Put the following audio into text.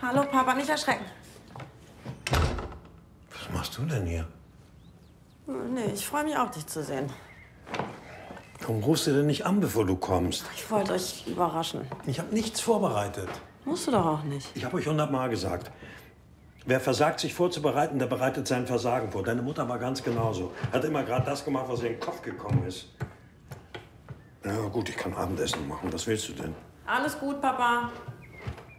Hallo, Papa, nicht erschrecken. Was machst du denn hier? Nee, ich freue mich auch, dich zu sehen. Warum rufst du denn nicht an, bevor du kommst? Ich wollte euch überraschen. Ich habe nichts vorbereitet. Musst du doch auch nicht. Ich habe euch 100-mal gesagt. Wer versagt, sich vorzubereiten, der bereitet sein Versagen vor. Deine Mutter war ganz genauso. Hat immer gerade das gemacht, was ihr in den Kopf gekommen ist. Ja gut, ich kann Abendessen machen. Was willst du denn? Alles gut, Papa.